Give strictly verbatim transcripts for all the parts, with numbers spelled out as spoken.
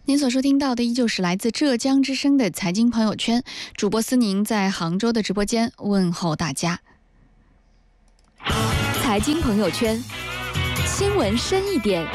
您所收听到的依旧是来自浙江之声的财经朋友圈，主播思宁在杭州的直播间问候大家。 财经朋友圈，新闻深一点。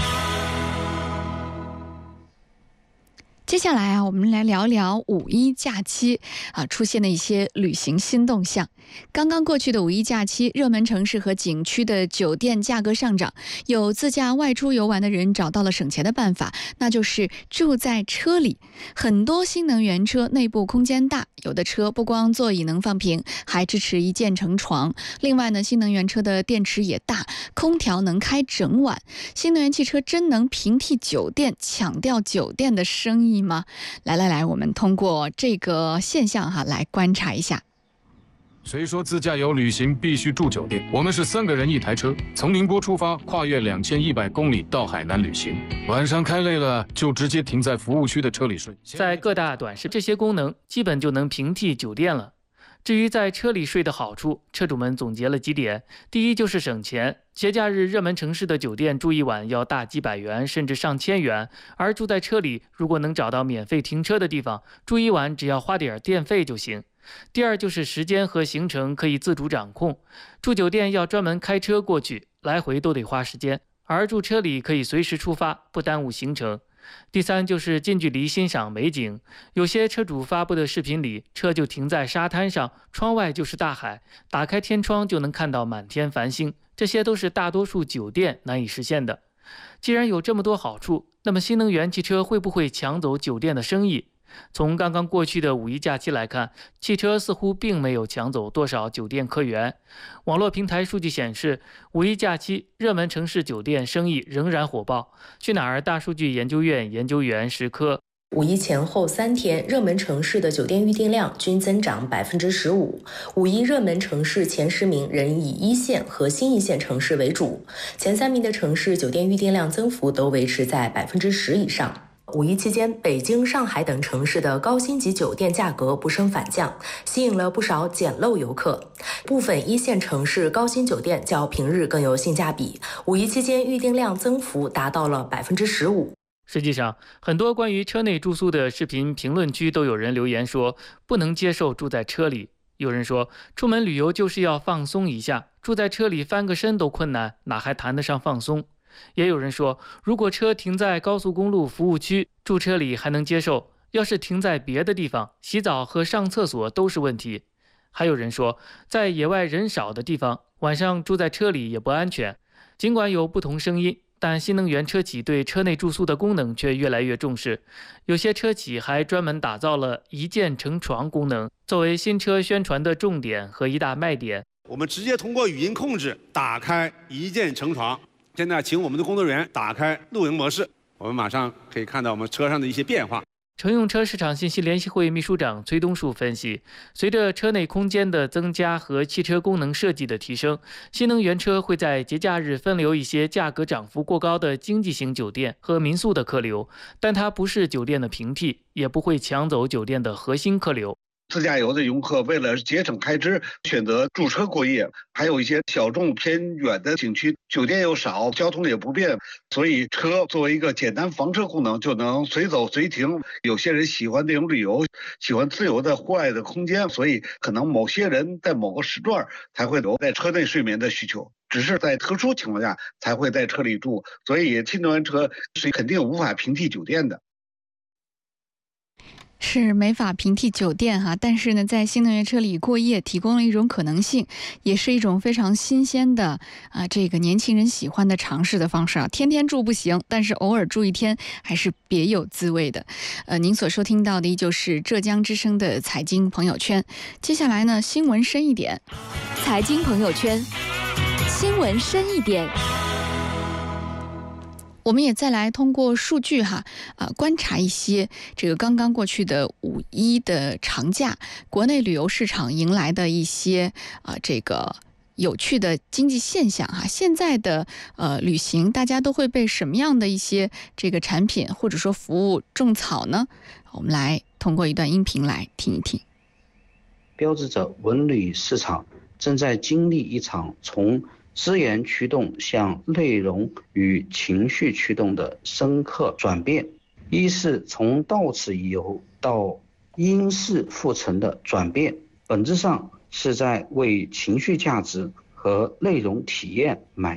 接下来啊，我们来聊聊五一假期啊出现的一些旅行新动向。刚刚过去的五一假期，热门城市和景区的酒店价格上涨，有自驾外出游玩的人找到了省钱的办法，那就是住在车里。很多新能源车内部空间大，有的车不光座椅能放平，还支持一键成床。另外呢，新能源车的电池也大，空调能开整晚。新能源汽车真能平替酒店，抢掉酒店的生意吗？来来来，我们通过这个现象哈来观察一下。 谁说自驾游旅行必须住酒店？我们是三个人一台车，从宁波出发，跨越两千一百公里到海南旅行。晚上开累了，就直接停在服务区的车里睡。 在各大短视，这些功能基本就能平替酒店了。至于在车里睡的好处，车主们总结了几点：第一就是省钱，节假日热门城市的酒店住一晚要大几百元，甚至上千元，而住在车里，如果能找到免费停车的地方，住一晚只要花点电费就行。第二就是时间和行程可以自主掌控，住酒店要专门开车过去，来回都得花时间，而住车里可以随时出发，不耽误行程。第三就是近距离欣赏美景，有些车主发布的视频里，车就停在沙滩上，窗外就是大海，打开天窗就能看到满天繁星，这些都是大多数酒店难以实现的。既然有这么多好处，那么新能源汽车会不会抢走酒店的生意？从刚刚过去的五一假期来看，汽车似乎并没有抢走多少酒店客源。网络平台数据显示，五一假期热门城市酒店生意仍然火爆。去哪儿大数据研究院研究员石科， 五一前后三天，热门城市的酒店预订量均增长百分之十五。五一热门城市前十名仍以一线和新一线城市为主，前三名的城市酒店预订量增幅都维持在百分之十以上。五一期间，北京、上海等城市的高星级酒店价格不升反降，吸引了不少捡漏游客。部分一线城市高星酒店较平日更有性价比，五一期间预订量增幅达到了百分之十五。 实际上，很多关于车内住宿的视频评论区都有人留言说，不能接受住在车里。有人说，出门旅游就是要放松一下，住在车里翻个身都困难，哪还谈得上放松？也有人说，如果车停在高速公路服务区，住车里还能接受，要是停在别的地方，洗澡和上厕所都是问题。还有人说，在野外人少的地方，晚上住在车里也不安全。尽管有不同声音，但新能源车企对车内住宿的功能却越来越重视。有些车企还专门打造了一键成床功能，作为新车宣传的重点和一大卖点。 我们直接通过语音控制打开一键成床。现在请我们的工作人员打开录影模式，我们马上可以看到我们车上的一些变化。 乘用车市场信息联席会秘书长崔东树分析，随着车内空间的增加和汽车功能设计的提升，新能源车会在节假日分流一些价格涨幅过高的经济型酒店和民宿的客流，但它不是酒店的平替，也不会抢走酒店的核心客流。 自驾游的游客为了节省开支，选择驻车过夜，还有一些小众偏远的景区，酒店又少，交通也不便，所以车作为一个简单房车功能，就能随走随停。有些人喜欢这种旅游，喜欢自由的户外的空间，所以可能某些人在某个时段才会有在车内睡眠的需求，只是在特殊情况下才会在车里住，所以新能源车是肯定无法平替酒店的。 是没法平替酒店哈，但是呢，在新能源车里过夜提供了一种可能性，也是一种非常新鲜的啊，这个年轻人喜欢的尝试的方式啊。天天住不行，但是偶尔住一天还是别有滋味的。呃，您所收听到的依旧是浙江之声的财经朋友圈。接下来呢，新闻深一点， 财经朋友圈，新闻深一点。 我们也再来通过数据哈，啊、呃，观察一些这个刚刚过去的五一的长假，国内旅游市场迎来的一些啊、呃、这个有趣的经济现象哈。现在的呃旅行，大家都会被什么样的一些这个产品或者说服务种草呢？我们来通过一段音频来听一听。 标志着文旅市场正在经历一场从资源驱动向内容与情绪驱动的深刻转变。 一是从到此一游到因势复成的转变，本质上是在为情绪价值和内容体验买